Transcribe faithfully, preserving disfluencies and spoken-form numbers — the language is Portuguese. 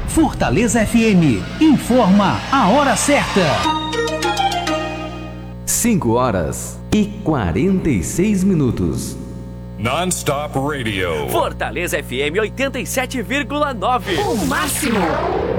Fortaleza F M informa a hora certa. cinco horas e quarenta e seis minutos. Non-stop radio. Fortaleza F M oitenta e sete vírgula nove. O máximo